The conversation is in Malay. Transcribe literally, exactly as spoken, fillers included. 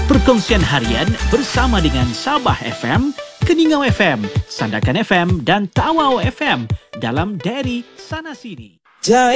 Perkongsian harian bersama dengan Sabah F M, Keningau F M, Sandakan F M dan Tawau F M dalam Diary Sana Sini.